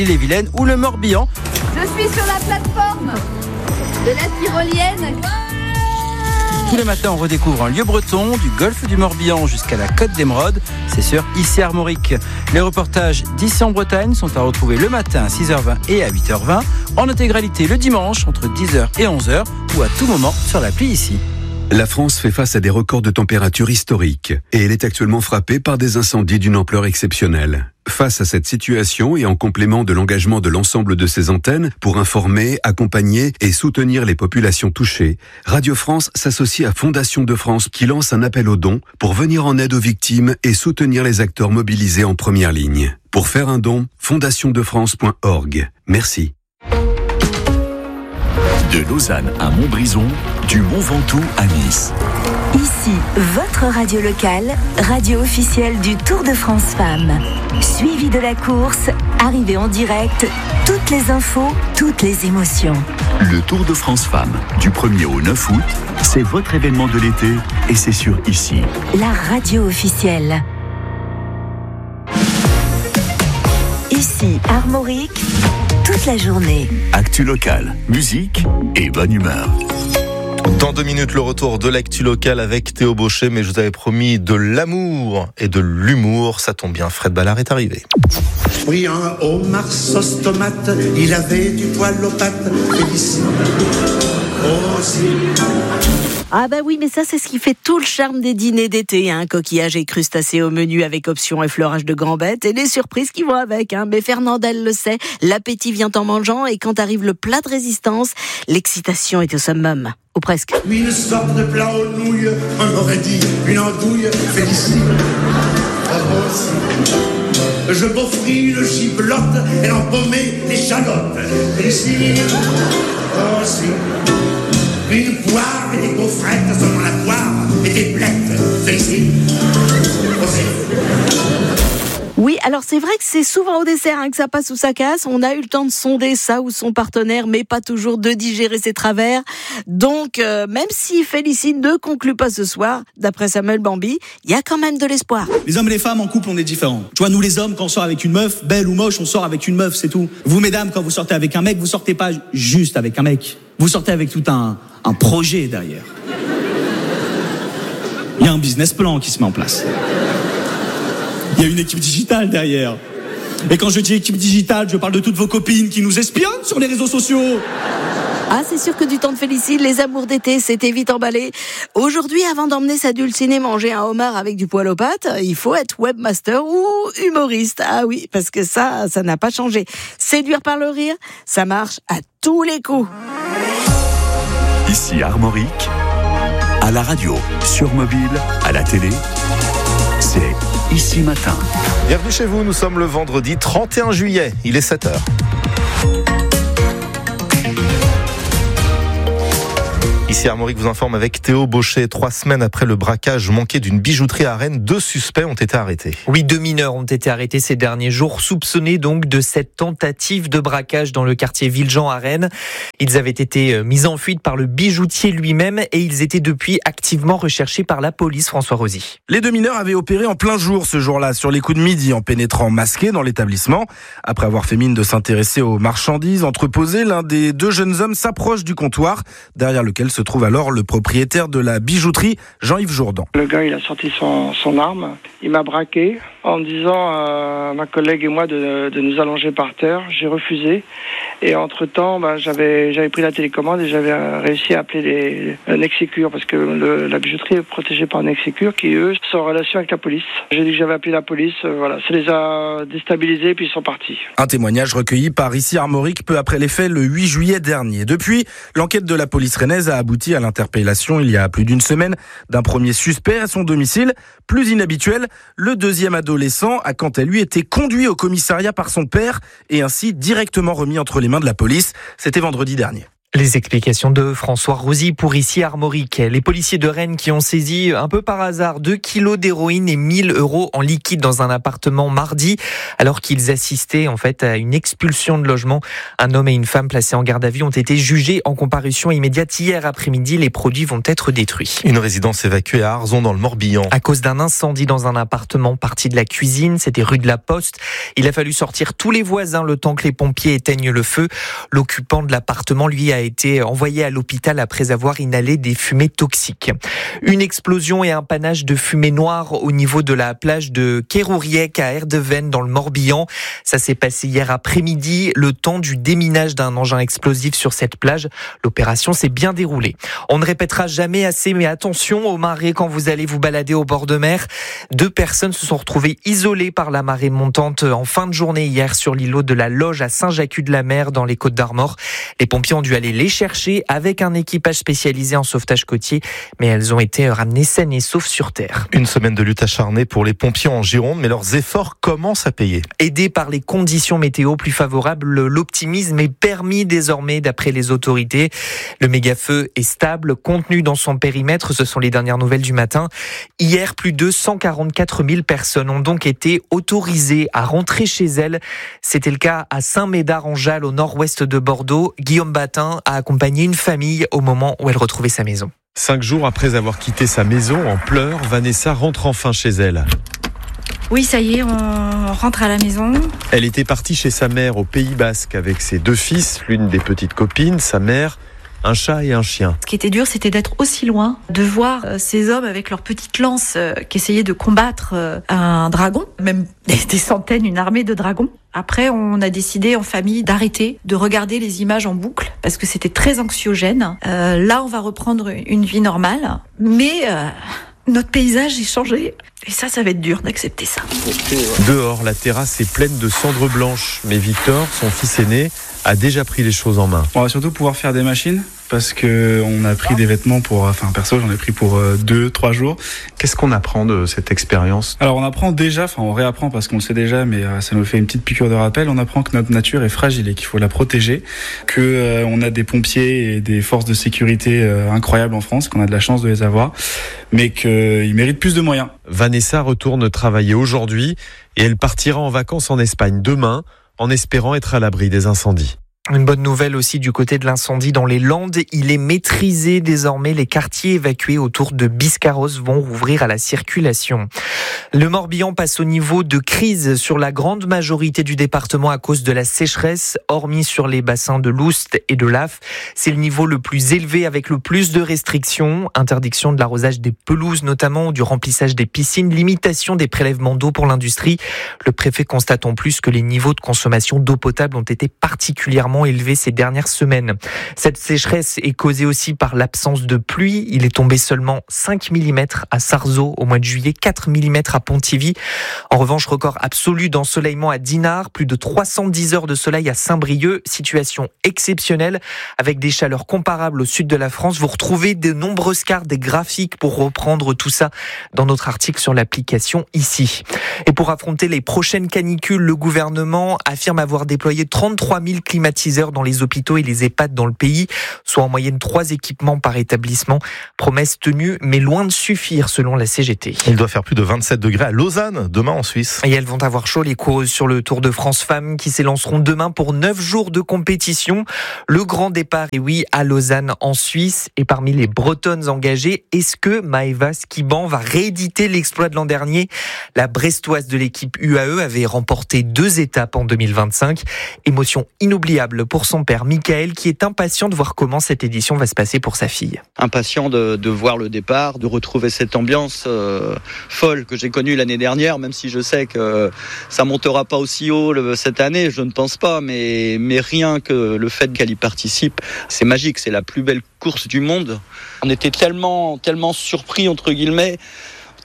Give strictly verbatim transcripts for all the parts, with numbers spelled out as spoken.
les Vilaines ou le Morbihan. Je suis sur la plateforme de la tyrolienne. Tous les matins, on redécouvre un lieu breton, du golfe du Morbihan jusqu'à la Côte d'Émeraude. C'est sur Ici Armorique. Les reportages d'Ici en Bretagne sont à retrouver le matin à six heures vingt et à huit heures vingt, en intégralité le dimanche entre dix heures et onze heures ou à tout moment sur l'appli Ici. La France fait face à des records de température historiques et elle est actuellement frappée par des incendies d'une ampleur exceptionnelle. Face à cette situation et en complément de l'engagement de l'ensemble de ses antennes pour informer, accompagner et soutenir les populations touchées, Radio France s'associe à Fondation de France qui lance un appel aux dons pour venir en aide aux victimes et soutenir les acteurs mobilisés en première ligne. Pour faire un don, fondation de france point org. Merci. De Lausanne à Montbrison, du Mont Ventoux à Nice. Ici, votre radio locale, radio officielle du Tour de France Femmes. Suivi de la course, arrivée en direct, toutes les infos, toutes les émotions. Le Tour de France Femmes, du premier au neuf août, c'est votre événement de l'été et c'est sur Ici. La radio officielle. Ici, Armorique, toute la journée. Actu locale, musique et bonne humeur. Dans deux minutes, le retour de l'actu locale avec Théo Bauchet, mais je vous avais promis de l'amour et de l'humour. Ça tombe bien, Fred Ballard est arrivé. Oui, un homard sauce tomate, il avait du poil aux pattes, Félicie aussi. Ah bah oui, mais ça c'est ce qui fait tout le charme des dîners d'été, hein. Coquillages et crustacés au menu avec option effleurage de gambette et les surprises qui vont avec, hein. Mais Fernandelle le sait, l'appétit vient en mangeant et quand arrive le plat de résistance, l'excitation est au summum. Ou presque. Oui, une sorte de plat aux nouilles, on aurait dit une andouille, Félicie aussi. Je m'offris une giblotte, elle empaumait l'échalote, Félicie aussi. Une poire et des gaufrettes, seulement la poire et des blettes. Félicie aussi. Oui, alors c'est vrai que c'est souvent au dessert hein, que ça passe ou ça casse. On a eu le temps de sonder ça ou son partenaire, mais pas toujours de digérer ses travers. Donc, euh, même si Félicie ne conclut pas ce soir, d'après Samuel Bambi, il y a quand même de l'espoir. Les hommes et les femmes en couple, on est différents. Tu vois, nous les hommes, quand on sort avec une meuf, belle ou moche, on sort avec une meuf, c'est tout. Vous, mesdames, quand vous sortez avec un mec, vous sortez pas juste avec un mec. Vous sortez avec tout un, un projet derrière. Il y a un business plan qui se met en place. Il y a une équipe digitale derrière. Et quand je dis équipe digitale, je parle de toutes vos copines qui nous espionnent sur les réseaux sociaux. Ah, c'est sûr que du temps de Félicie, les amours d'été, c'était vite emballé. Aujourd'hui, avant d'emmener sa dulcinée manger un homard avec du poil aux pattes, il faut être webmaster ou humoriste. Ah oui, parce que ça, ça n'a pas changé. Séduire par le rire, ça marche à tous les coups. Ici Armorique, à la radio, sur mobile, à la télé, c'est Ici Matin. Bienvenue chez vous, nous sommes le vendredi trente et un juillet, il est sept heures. Ici Armorique vous informe avec Théo Bauchet. Trois semaines après le braquage manqué d'une bijouterie à Rennes, deux suspects ont été arrêtés. Oui, deux mineurs ont été arrêtés ces derniers jours, soupçonnés donc de cette tentative de braquage dans le quartier Villejean à Rennes. Ils avaient été mis en fuite par le bijoutier lui-même et ils étaient depuis activement recherchés par la police, François Rosy. Les deux mineurs avaient opéré en plein jour ce jour-là, sur les coups de midi, en pénétrant masqués dans l'établissement. Après avoir fait mine de s'intéresser aux marchandises entreposées, l'un des deux jeunes hommes s'approche du comptoir, derrière lequel se trouve alors le propriétaire de la bijouterie, Jean-Yves Jourdan. Le gars, il a sorti son, son arme, il m'a braqué en me disant à ma collègue et moi de, de nous allonger par terre. J'ai refusé et entre-temps, ben, j'avais, j'avais pris la télécommande et j'avais réussi à appeler les, le Nexicure parce que le, la bijouterie est protégée par Nexicure qui, eux, sont en relation avec la police. J'ai dit que j'avais appelé la police, euh, voilà, ça les a déstabilisés puis ils sont partis. Un témoignage recueilli par Ici Armorique peu après les faits le huit juillet dernier. Depuis, l'enquête de la police rennaise a abouti à l'interpellation il y a plus d'une semaine d'un premier suspect à son domicile. Plus inhabituel, le deuxième adolescent a quant à lui été conduit au commissariat par son père et ainsi directement remis entre les mains de la police. C'était vendredi dernier. Les explications de François Rosy pour Ici Armorique. Les policiers de Rennes qui ont saisi un peu par hasard deux kilos d'héroïne et mille euros en liquide dans un appartement mardi, alors qu'ils assistaient en fait à une expulsion de logement. Un homme et une femme placés en garde à vue ont été jugés en comparution immédiate hier après-midi. Les produits vont être détruits. Une résidence évacuée à Arzon dans le Morbihan. À cause d'un incendie dans un appartement parti de la cuisine, c'était rue de la Poste. Il a fallu sortir tous les voisins le temps que les pompiers éteignent le feu. L'occupant de l'appartement, lui, a été envoyé à l'hôpital après avoir inhalé des fumées toxiques. Une explosion et un panache de fumée noire au niveau de la plage de Kérouriec à Erdeven dans le Morbihan. Ça s'est passé hier après-midi, le temps du déminage d'un engin explosif sur cette plage. L'opération s'est bien déroulée. On ne répétera jamais assez, mais attention aux marées quand vous allez vous balader au bord de mer. Deux personnes se sont retrouvées isolées par la marée montante en fin de journée hier sur l'îlot de la Loge à Saint-Jacques-de-la-Mer dans les Côtes-d'Armor. Les pompiers ont dû aller les chercher avec un équipage spécialisé en sauvetage côtier, mais elles ont été ramenées saines et saufs sur terre. Une semaine de lutte acharnée pour les pompiers en Gironde, mais leurs efforts commencent à payer. Aidés par les conditions météo plus favorables, l'optimisme est permis désormais d'après les autorités. Le méga-feu est stable, contenu dans son périmètre, ce sont les dernières nouvelles du matin. Hier, plus de cent quarante-quatre mille personnes ont donc été autorisées à rentrer chez elles. C'était le cas à Saint-Médard-en-Jalles, au nord-ouest de Bordeaux. Guillaume Batin a accompagné une famille au moment où elle retrouvait sa maison. Cinq jours après avoir quitté sa maison en pleurs, Vanessa rentre enfin chez elle. Oui, ça y est, on rentre à la maison. Elle était partie chez sa mère au Pays Basque avec ses deux fils, l'une des petites copines, sa mère, un chat et un chien. Ce qui était dur, c'était d'être aussi loin, de voir euh, ces hommes avec leurs petites lances euh, qui essayaient de combattre euh, un dragon, même des centaines, une armée de dragons. Après, on a décidé en famille d'arrêter de regarder les images en boucle parce que c'était très anxiogène. Euh, là, on va reprendre une vie normale, mais euh, notre paysage est changé. Et ça, ça va être dur d'accepter ça. Dehors, la terrasse est pleine de cendres blanches, mais Victor, son fils aîné, a déjà pris les choses en main. On va surtout pouvoir faire des machines parce que on a pris des vêtements pour, enfin perso j'en ai pris pour euh, deux, trois jours. Qu'est-ce qu'on apprend de cette expérience ? Alors on apprend déjà, enfin on réapprend parce qu'on le sait déjà, mais euh, ça nous fait une petite piqûre de rappel. On apprend que notre nature est fragile et qu'il faut la protéger, que euh, on a des pompiers et des forces de sécurité euh, incroyables en France, qu'on a de la chance de les avoir, mais qu'ils méritent plus de moyens. Vanessa retourne travailler aujourd'hui et elle partira en vacances en Espagne demain, en espérant être à l'abri des incendies. Une bonne nouvelle aussi du côté de l'incendie dans les Landes. Il est maîtrisé désormais. Les quartiers évacués autour de Biscarrosse vont rouvrir à la circulation. Le Morbihan passe au niveau de crise sur la grande majorité du département à cause de la sécheresse, hormis sur les bassins de l'Oust et de l'Af. C'est le niveau le plus élevé avec le plus de restrictions. Interdiction de l'arrosage des pelouses notamment, du remplissage des piscines, limitation des prélèvements d'eau pour l'industrie. Le préfet constate en plus que les niveaux de consommation d'eau potable ont été particulièrement élevé ces dernières semaines. Cette sécheresse est causée aussi par l'absence de pluie. Il est tombé seulement cinq millimètres à Sarzeau au mois de juillet, quatre millimètres à Pontivy. En revanche, record absolu d'ensoleillement à Dinard, plus de trois cent dix heures de soleil à Saint-Brieuc. Situation exceptionnelle avec des chaleurs comparables au sud de la France. Vous retrouvez de nombreuses cartes, des graphiques pour reprendre tout ça dans notre article sur l'application ici. Et pour affronter les prochaines canicules, le gouvernement affirme avoir déployé trente-trois mille climatiseurs dans les hôpitaux et les EHPAD dans le pays, soit en moyenne trois équipements par établissement. Promesse tenue, mais loin de suffire selon la C G T. Il doit faire plus de vingt-sept degrés à Lausanne, demain en Suisse. Et elles vont avoir chaud, les coureuses sur le Tour de France Femmes qui s'élanceront demain pour neuf jours de compétition. Le grand départ est oui à Lausanne en Suisse. Et parmi les Bretonnes engagées, est-ce que Maëva Skiban va rééditer l'exploit de l'an dernier ? La Brestoise de l'équipe U A E avait remporté deux étapes en deux mille vingt-cinq. Émotion inoubliable pour son père Michael qui est impatient de voir comment cette édition va se passer pour sa fille. Impatient de, de voir le départ, de retrouver cette ambiance euh, folle que j'ai connue l'année dernière, même si je sais que ça montera pas aussi haut le, cette année, je ne pense pas, mais, mais rien que le fait qu'elle y participe, c'est magique, c'est la plus belle course du monde. On était tellement, tellement surpris entre guillemets,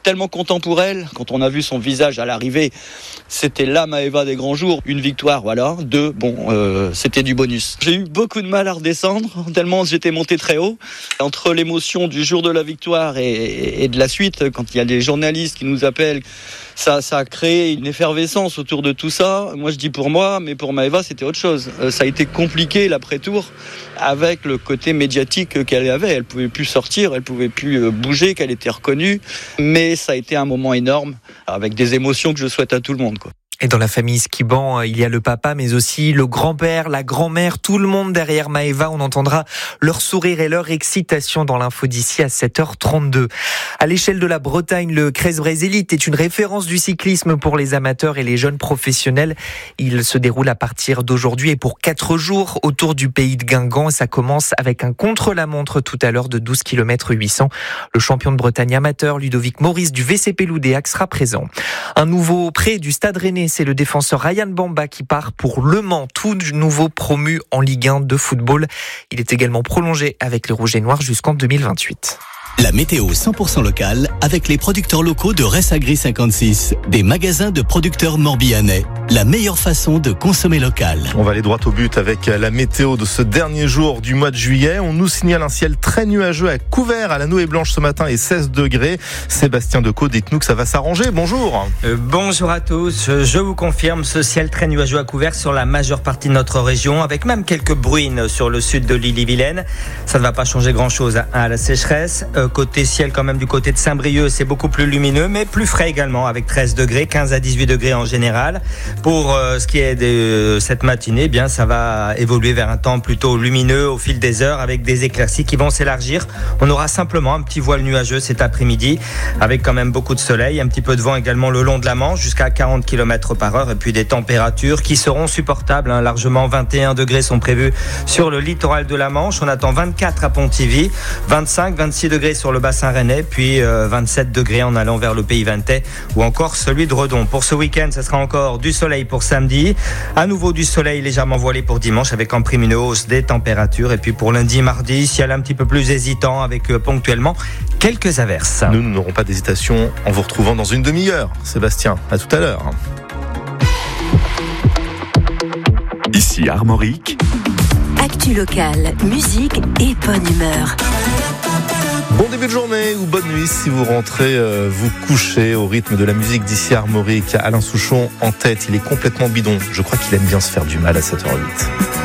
tellement content pour elle. Quand on a vu son visage à l'arrivée, c'était là Maëva des grands jours. Une victoire, voilà. Deux, bon, euh, c'était du bonus. J'ai eu beaucoup de mal à redescendre, tellement j'étais monté très haut. Entre l'émotion du jour de la victoire et, et de la suite, quand il y a des journalistes qui nous appellent, ça, ça a créé une effervescence autour de tout ça. Moi, je dis pour moi, mais pour Maëva, c'était autre chose. Euh, ça a été compliqué l'après-tour avec le côté médiatique qu'elle avait. Elle pouvait plus sortir, elle pouvait plus bouger, qu'elle était reconnue. Mais ça a été un moment énorme, avec des émotions que je souhaite à tout le monde, quoi. Et dans la famille Skiban, il y a le papa, mais aussi le grand-père, la grand-mère, tout le monde derrière Maëva. On entendra leur sourire et leur excitation dans l'info d'ici à sept heures trente-deux. À l'échelle de la Bretagne, le Crest-Bray Elite est une référence du cyclisme pour les amateurs et les jeunes professionnels. Il se déroule à partir d'aujourd'hui et pour quatre jours autour du pays de Guingamp. Ça commence avec un contre-la-montre tout à l'heure de douze kilomètres huit cents. Le champion de Bretagne amateur, Ludovic Maurice du V C P Loudéac, sera présent. Un nouveau prêt du Stade Rennais. C'est le défenseur Ryan Bamba qui part pour Le Mans, tout nouveau promu en Ligue un de football. Il est également prolongé avec les Rouges et Noirs jusqu'en deux mille vingt-huit. La météo cent pour cent locale avec les producteurs locaux de Ressagri cinquante-six, des magasins de producteurs morbihanais. La meilleure façon de consommer local. On va aller droit au but avec la météo de ce dernier jour du mois de juillet. On nous signale un ciel très nuageux à Couvert, à la Nouée Blanche ce matin et seize degrés. Sébastien Decaux, dites-nous que ça va s'arranger. Bonjour. Euh, bonjour à tous. Je vous confirme ce ciel très nuageux à Couvert sur la majeure partie de notre région, avec même quelques bruines sur le sud de l'Ille-et-Vilaine. Ça ne va pas changer grand-chose à la sécheresse. Euh, Côté ciel quand même du côté de Saint-Brieuc, c'est beaucoup plus lumineux mais plus frais également avec treize degrés, quinze à dix-huit degrés en général. Pour euh, ce qui est de euh, cette matinée, eh bien ça va évoluer vers un temps plutôt lumineux au fil des heures avec des éclaircies qui vont s'élargir. On aura simplement un petit voile nuageux cet après-midi avec quand même beaucoup de soleil, un petit peu de vent également le long de la Manche jusqu'à quarante kilomètres par heure et puis des températures qui seront supportables, hein. Largement vingt et un degrés sont prévus sur le littoral de la Manche. On attend vingt-quatre à Pontivy, vingt-cinq, vingt-six degrés sur le bassin rennais, puis euh, vingt-sept degrés en allant vers le pays ventais ou encore celui de Redon. Pour ce week-end, ce sera encore du soleil pour samedi, à nouveau du soleil légèrement voilé pour dimanche avec en prime une hausse des températures et puis pour lundi, mardi, ciel un petit peu plus hésitant avec euh, ponctuellement quelques averses. Nous n'aurons pas d'hésitation en vous retrouvant dans une demi-heure. Sébastien, à tout à l'heure. Ici Armorique. Actu locale, musique et bonne humeur. Bon début de journée ou bonne nuit si vous rentrez euh, vous coucher au rythme de la musique d'ici Armorique. Alain Souchon en tête, il est complètement bidon. Je crois qu'il aime bien se faire du mal à sept heures huit.